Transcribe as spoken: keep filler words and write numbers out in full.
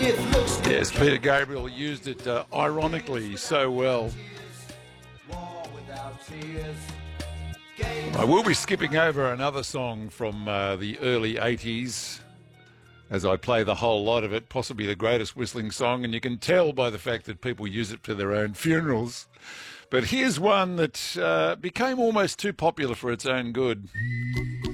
Yes, Peter Gabriel used it uh, ironically so well. I will be skipping over another song from uh, the early eighties as I play the whole lot of it, possibly the greatest whistling song, and you can tell by the fact that people use it for their own funerals. But here's one that uh, became almost too popular for its own good.